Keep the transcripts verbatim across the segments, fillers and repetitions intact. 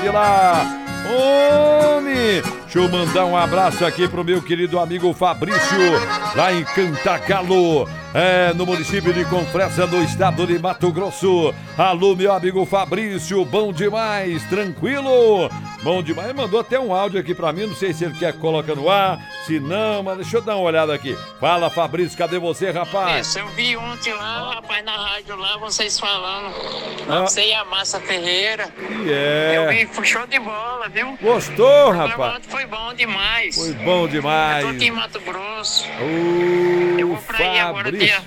de lá. Homem, deixa eu mandar um abraço aqui pro meu querido amigo Fabrício, lá em Cantagalo, é, no município de Confresa, no estado de Mato Grosso. Alô, meu amigo Fabrício, bom demais, tranquilo? Bom demais, mandou até um áudio aqui pra mim, não sei se ele quer que coloque no ar, se não, mas deixa eu dar uma olhada aqui. Fala, Fabrício, cadê você, rapaz? Isso, eu vi ontem lá, rapaz, na rádio lá, vocês falando, Ah. você e a Massa Ferreira. É. Eu vi, foi show de bola, viu? Gostou, O programa rapaz? ontem foi bom demais. Foi bom demais. Eu tô aqui em Mato Grosso. Ô, Eu vou pra aí agora, Fabrício. dia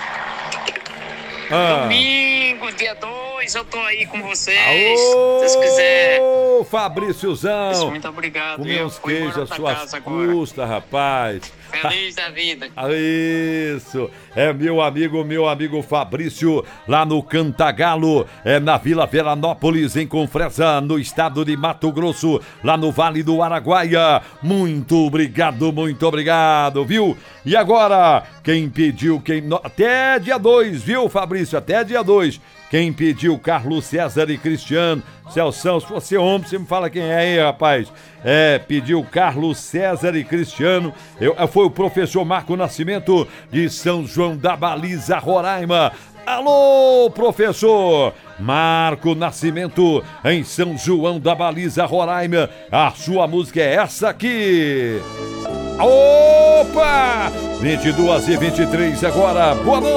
Ah. domingo, dia dois, eu tô aí com vocês. Aô, Se vocês quiserem. Fabríciozão. Muito obrigado. Comer viu? uns Vou embora queijos às pra suas casa agora. custas, rapaz. Feliz da vida. Isso, é meu amigo, meu amigo Fabrício, lá no Cantagalo, é na Vila Veranópolis, em Confresa, no estado de Mato Grosso, lá no Vale do Araguaia. Muito obrigado, muito obrigado, viu? E agora, quem pediu, quem... até dia dois, viu, Fabrício? Até dia dois. Quem pediu, Carlos César e Cristiano. Celção, se você é homem, você me fala quem é aí, rapaz. É, pediu Carlos César e Cristiano. Eu, foi o professor Marco Nascimento, de São João da Baliza, Roraima. Alô, professor Marco Nascimento, em São João da Baliza, Roraima. A sua música é essa aqui. Opa! vinte e duas e vinte e três agora. Boa noite.